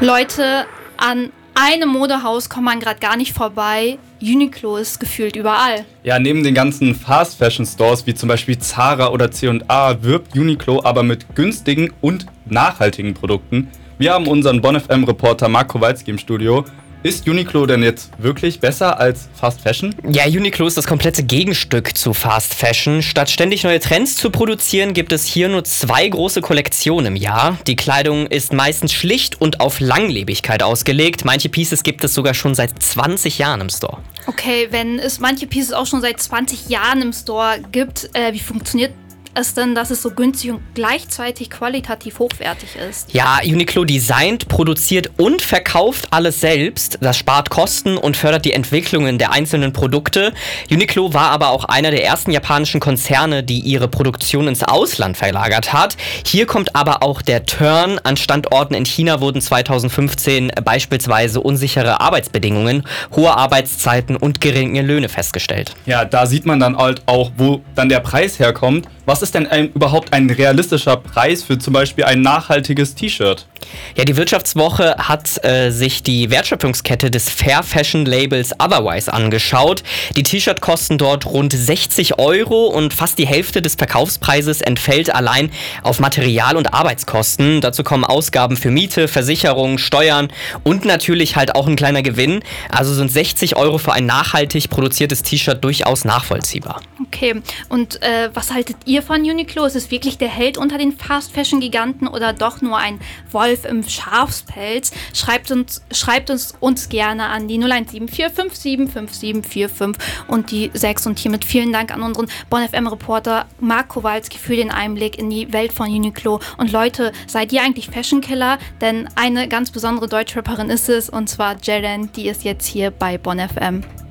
Leute, an einem Modehaus kommt man gerade gar nicht vorbei. Uniqlo ist gefühlt überall. Ja, neben den ganzen Fast-Fashion-Stores wie zum Beispiel Zara oder C&A wirbt Uniqlo aber mit günstigen und nachhaltigen Produkten. Wir haben unseren Bonn-FM-Reporter Marc Kowalski im Studio. Ist Uniqlo denn jetzt wirklich besser als Fast Fashion? Ja, Uniqlo ist das komplette Gegenstück zu Fast Fashion. Statt ständig neue Trends zu produzieren, gibt es hier nur 2 große Kollektionen im Jahr. Die Kleidung ist meistens schlicht und auf Langlebigkeit ausgelegt. Manche Pieces gibt es sogar schon seit 20 Jahren im Store. Okay, wenn es manche Pieces auch schon seit 20 Jahren im Store gibt, wie funktioniert es denn, dass es so günstig und gleichzeitig qualitativ hochwertig ist? Ja, Uniqlo designt, produziert und verkauft alles selbst. Das spart Kosten und fördert die Entwicklungen der einzelnen Produkte. Uniqlo war aber auch einer der ersten japanischen Konzerne, die ihre Produktion ins Ausland verlagert hat. Hier kommt aber auch der Turn. An Standorten in China wurden 2015 beispielsweise unsichere Arbeitsbedingungen, hohe Arbeitszeiten und geringe Löhne festgestellt. Ja, da sieht man dann halt auch, wo dann der Preis herkommt. Was ist denn überhaupt ein realistischer Preis für zum Beispiel ein nachhaltiges T-Shirt? Ja, die Wirtschaftswoche hat sich die Wertschöpfungskette des Fair Fashion Labels Otherwise angeschaut. Die T-Shirt kosten dort rund 60 € und fast die Hälfte des Verkaufspreises entfällt allein auf Material- und Arbeitskosten. Dazu kommen Ausgaben für Miete, Versicherungen, Steuern und natürlich halt auch ein kleiner Gewinn. Also sind 60 € für ein nachhaltig produziertes T-Shirt durchaus nachvollziehbar. Okay, und was haltet ihr von Uniqlo? Ist es wirklich der Held unter den Fast-Fashion-Giganten oder doch nur ein Wolf im Schafspelz? Schreibt uns gerne an die 0174 575745 und die 6. Und hiermit vielen Dank an unseren Bonn-FM-Reporter Marc Kowalski für den Einblick in die Welt von Uniqlo. Und Leute, seid ihr eigentlich Fashion-Killer? Denn eine ganz besondere Deutschrapperin ist es, und zwar Jeren, die ist jetzt hier bei Bonn FM.